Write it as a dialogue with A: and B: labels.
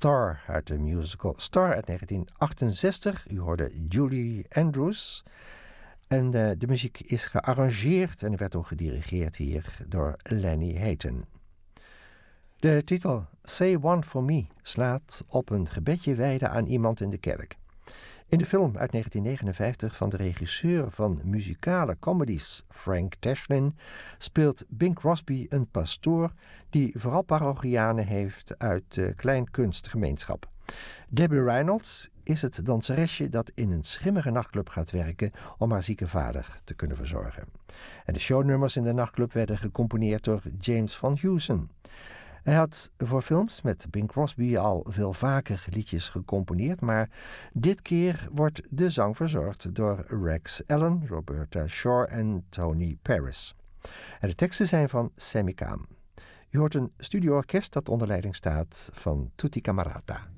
A: Star uit de musical Star uit 1968. U hoorde Julie Andrews. En de muziek is gearrangeerd en werd ook gedirigeerd hier door Lenny Hayton. De titel Say One For Me slaat op een gebedje wijden aan iemand in de kerk. In de film uit 1959 van de regisseur van muzikale comedies Frank Tashlin speelt Bing Crosby een pastoor die vooral parochianen heeft uit de kleinkunstgemeenschap. Debbie Reynolds is het danseresje dat in een schimmige nachtclub gaat werken om haar zieke vader te kunnen verzorgen. En de shownummers in de nachtclub werden gecomponeerd door James Van Heusen. Hij had voor films met Bing Crosby al veel vaker liedjes gecomponeerd, maar dit keer wordt de zang verzorgd door Rex Allen, Roberta Shore en Tony Paris. En de teksten zijn van Sammy Cahn. U hoort een studioorkest dat onder leiding staat van Tutti Camarata.